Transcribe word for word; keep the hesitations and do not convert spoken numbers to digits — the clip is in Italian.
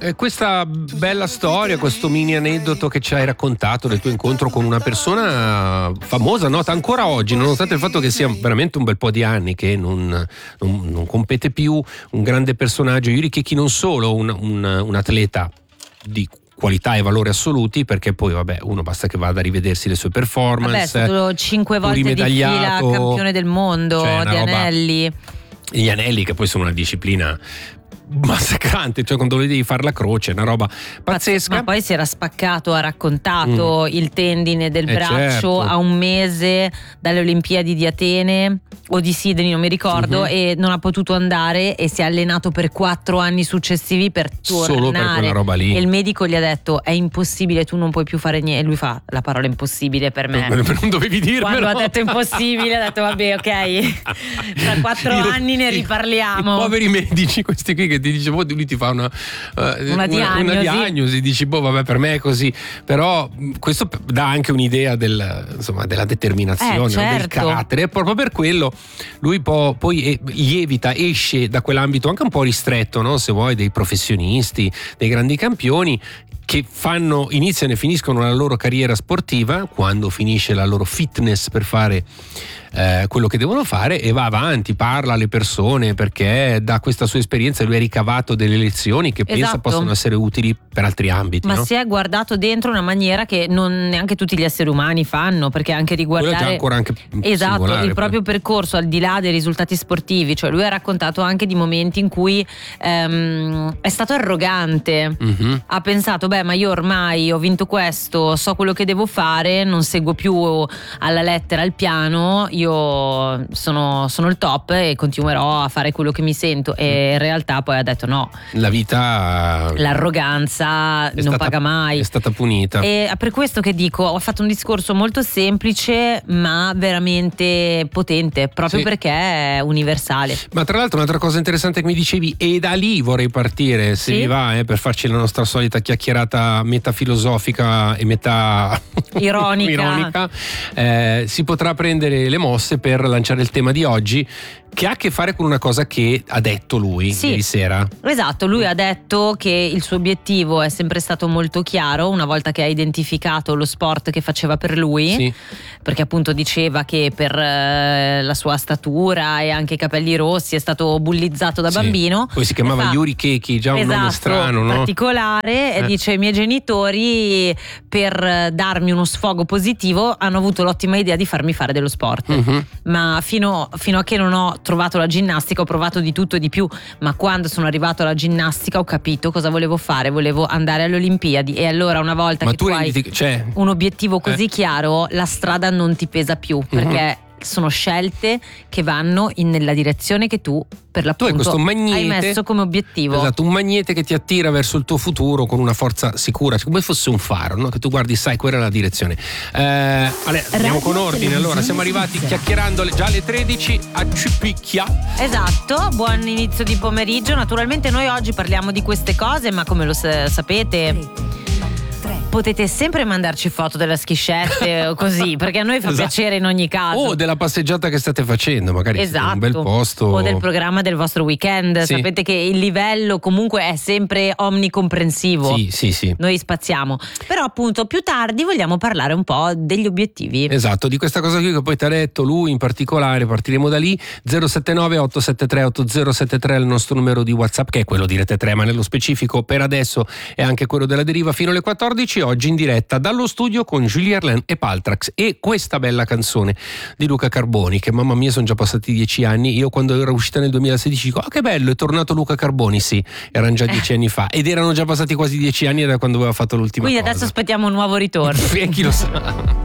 eh, questa bella storia, questo mini aneddoto che ci hai raccontato del tuo incontro con una persona famosa, nota ancora oggi, nonostante il fatto che sia veramente un bel po' di anni che non, non, non compete più, un grande personaggio, Yuri Checchi, non solo un, un, un atleta di qualità e valori assoluti, perché poi vabbè uno basta che vada a rivedersi le sue performance. Vabbè, è stato cinque volte di fila campione del mondo, cioè di anelli. Gli anelli che poi sono una disciplina massacrante, cioè quando devi fare la croce, è una roba pazzesca. Ma poi si era spaccato, ha raccontato mm. il tendine del eh braccio certo. a un mese dalle Olimpiadi di Atene o di Sydney, non mi ricordo, mm-hmm. e non ha potuto andare e si è allenato per quattro anni successivi per tornare. Solo per quella roba lì. E il medico gli ha detto: è impossibile, tu non puoi più fare niente. E lui fa: la parola impossibile per me. Non, non dovevi dirmelo. Quando ha detto impossibile, ha detto vabbè, ok, tra quattro anni ne riparliamo. I poveri medici, questi qui che ti dice, boh, lui ti fa una, uh, una, una, diagnosi. una diagnosi, dici boh vabbè, per me è così, però questo dà anche un'idea del, insomma, della determinazione, eh, certo. del carattere, e proprio per quello lui po- poi lievita, esce da quell'ambito anche un po' ristretto, no? Se vuoi, dei professionisti, dei grandi campioni che fanno, iniziano e finiscono la loro carriera sportiva, quando finisce la loro fitness per fare eh, quello che devono fare, e va avanti, parla alle persone, perché da questa sua esperienza lui ha ricavato delle lezioni che esatto. pensa possono essere utili per altri ambiti. Ma no? si è guardato dentro una maniera che non neanche tutti gli esseri umani fanno, perché anche riguardare quello è già ancora anche esatto, il proprio percorso al di là dei risultati sportivi, cioè lui ha raccontato anche di momenti in cui ehm, è stato arrogante, mm-hmm. ha pensato beh, ma io ormai ho vinto questo, so quello che devo fare, non seguo più alla lettera il piano, io sono, sono il top e continuerò a fare quello che mi sento. E in realtà poi ha detto no, la vita, l'arroganza non stata, paga mai, è stata punita. E per questo che dico, ho fatto un discorso molto semplice ma veramente potente, proprio sì. perché è universale. Ma tra l'altro un'altra cosa interessante che mi dicevi, e da lì vorrei partire, se sì? vi va, eh, per farci la nostra solita chiacchierata metà filosofica e metà ironica, ironica eh, si potrà prendere le mosse per lanciare il tema di oggi, che ha a che fare con una cosa che ha detto lui sì, ieri sera. Esatto, lui ha detto che il suo obiettivo è sempre stato molto chiaro una volta che ha identificato lo sport che faceva per lui, sì. perché appunto diceva che per eh, la sua statura e anche i capelli rossi è stato bullizzato da sì. bambino. Poi si chiamava esatto. Yuri Checchi, già un esatto, nome strano, no? particolare, eh. e dice: i miei genitori per darmi uno sfogo positivo hanno avuto l'ottima idea di farmi fare dello sport, mm-hmm. ma fino, fino a che non ho trovato la ginnastica ho provato di tutto e di più, ma quando sono arrivato alla ginnastica ho capito cosa volevo fare, volevo andare alle Olimpiadi. E allora una volta ma che tu, tu hai rendi, cioè, un obiettivo così eh. chiaro, la strada non ti pesa più, perché mm-hmm. sono scelte che vanno in, nella direzione che tu per l'appunto tu hai, questo magnete, hai messo come obiettivo. Esatto, un magnete che ti attira verso il tuo futuro con una forza sicura, come fosse un faro, no? Che tu guardi, sai, quella è la direzione. Eh, allora, andiamo con ordine. Allora, siamo arrivati chiacchierando già alle tredici a Cipicchia. Esatto, buon inizio di pomeriggio. Naturalmente noi oggi parliamo di queste cose, ma come lo sa- sapete potete sempre mandarci foto della schiscette o così, perché a noi fa esatto. piacere in ogni caso. O della passeggiata che state facendo, magari esatto. un bel posto. O del programma del vostro weekend. Sì. Sapete che il livello comunque è sempre omnicomprensivo. Sì, sì, sì. Noi spaziamo. Però appunto più tardi vogliamo parlare un po' degli obiettivi. Esatto, di questa cosa qui che poi ti ha detto lui in particolare. Partiremo da lì. zero sette nove otto sette tre otto zero sette tre è il nostro numero di WhatsApp, che è quello di Rete tre, ma nello specifico per adesso è anche quello della Deriva fino alle quattordici. Oggi in diretta dallo studio con Julie Arlen e Paltrax, e questa bella canzone di Luca Carboni, che mamma mia sono già passati dieci ananni. Io quando era uscita nel duemilasedici dico: oh, che bello, è tornato Luca Carboni. Sì, erano già dieci anni fa, ed erano già passati quasi dieci anni da quando aveva fatto l'ultima Quindi cosa. Adesso aspettiamo un nuovo ritorno. E chi lo sa.